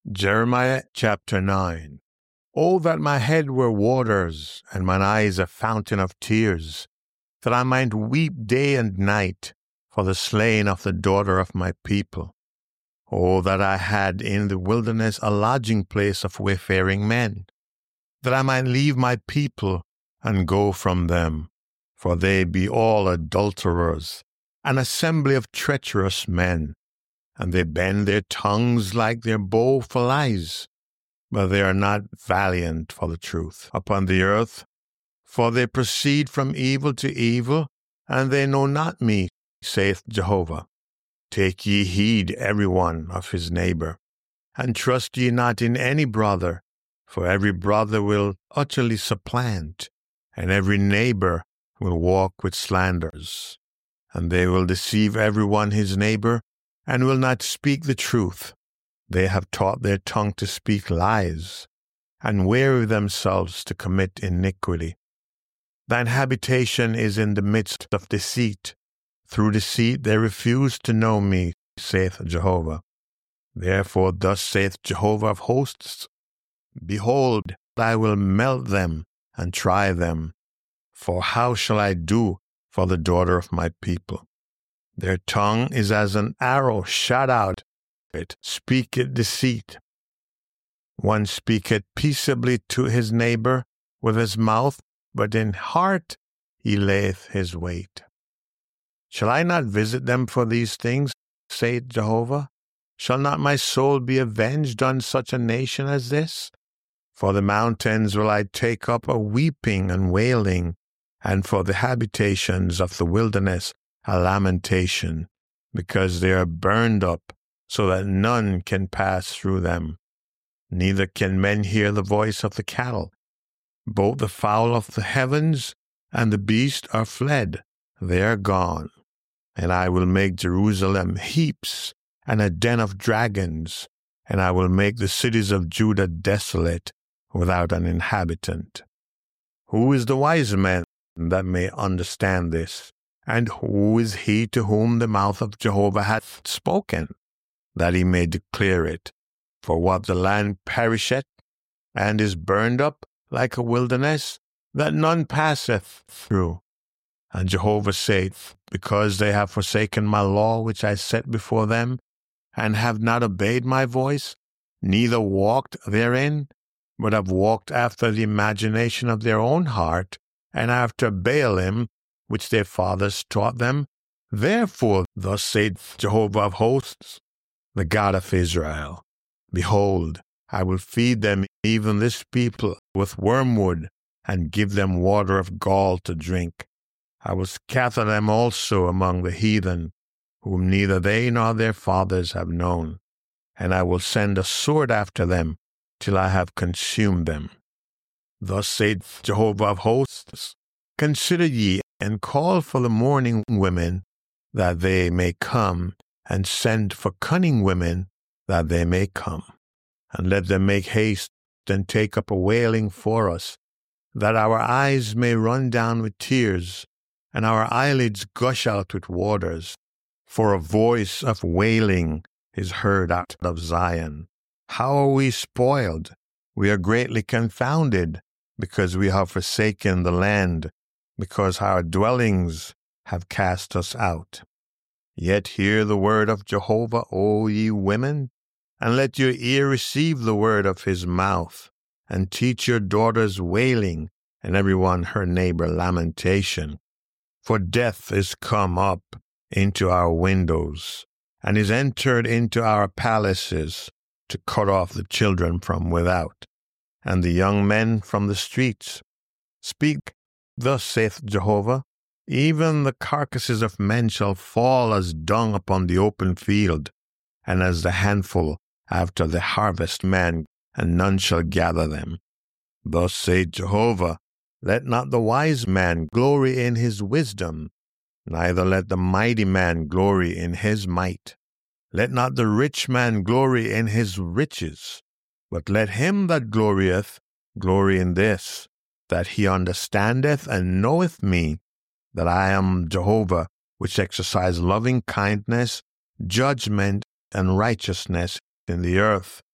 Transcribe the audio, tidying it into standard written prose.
Jeremiah chapter 9. Oh, that my head were waters, and mine eyes a fountain of tears, that I might weep day and night for the slain of the daughter of my people. Oh, that I had in the wilderness a lodging place of wayfaring men, that I might leave my people and go from them, for they be all adulterers, an assembly of treacherous men, and they bend their tongues like their bow for lies, but they are not valiant for the truth upon the earth, for they proceed from evil to evil, and they know not me, saith Jehovah. Take ye heed every one of his neighbor, and trust ye not in any brother, for every brother will utterly supplant, and every neighbor will walk with slanders. And they will deceive every one his neighbor, and will not speak the truth. They have taught their tongue to speak lies, and weary themselves to commit iniquity. Thine habitation is in the midst of deceit. Through deceit they refuse to know me, saith Jehovah. Therefore thus saith Jehovah of hosts, Behold, I will melt them and try them. For how shall I do for the daughter of my people? Their tongue is as an arrow shot out, it speaketh deceit. One speaketh peaceably to his neighbor with his mouth, but in heart he layeth his wait. Shall I not visit them for these things, saith Jehovah? Shall not my soul be avenged on such a nation as this? For the mountains will I take up a weeping and wailing, and for the habitations of the wilderness a lamentation, because they are burned up, so that none can pass through them. Neither can men hear the voice of the cattle. Both the fowl of the heavens and the beast are fled, they are gone. And I will make Jerusalem heaps and a den of dragons, and I will make the cities of Judah desolate, without an inhabitant. Who is the wise man that may understand this? And who is he to whom the mouth of Jehovah hath spoken, that he may declare it? For what the land perisheth, and is burned up like a wilderness, that none passeth through. And Jehovah saith, Because they have forsaken my law which I set before them, and have not obeyed my voice, neither walked therein, but have walked after the imagination of their own heart, and after Baalim, which their fathers taught them. Therefore, thus saith Jehovah of hosts, the God of Israel, Behold, I will feed them, even this people, with wormwood, and give them water of gall to drink. I will scatter them also among the heathen, whom neither they nor their fathers have known, and I will send a sword after them, till I have consumed them. Thus saith Jehovah of hosts, Consider ye, and call for the mourning women, that they may come, and send for cunning women, that they may come. And let them make haste, and take up a wailing for us, that our eyes may run down with tears, and our eyelids gush out with waters. For a voice of wailing is heard out of Zion. How are we spoiled? We are greatly confounded, because we have forsaken the land, because our dwellings have cast us out. Yet hear the word of Jehovah, O ye women, and let your ear receive the word of his mouth, and teach your daughters wailing, and every one her neighbor lamentation. For death is come up into our windows, and is entered into our palaces, to cut off the children from without, and the young men from the streets. Speak, thus saith Jehovah, Even the carcasses of men shall fall as dung upon the open field, and as the handful after the harvestman, and none shall gather them. Thus saith Jehovah, Let not the wise man glory in his wisdom, neither let the mighty man glory in his might. Let not the rich man glory in his riches, but let him that glorieth glory in this, that he understandeth and knoweth me, that I am Jehovah, which exercise loving kindness, judgment, and righteousness in the earth.